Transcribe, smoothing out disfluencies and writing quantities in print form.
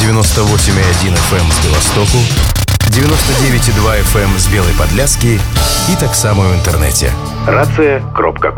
98,1 FM з Білостоку, 99,2 FM з Білої Подляски і так само в інтернеті. Рація.com